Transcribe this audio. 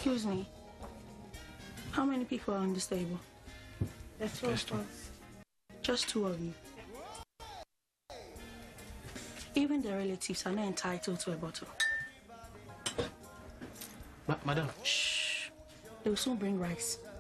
Excuse me. How many people are on this table? There's two of us. Just two of you. Even the relatives are not entitled to a bottle. Madam. Shh. They will soon bring rice.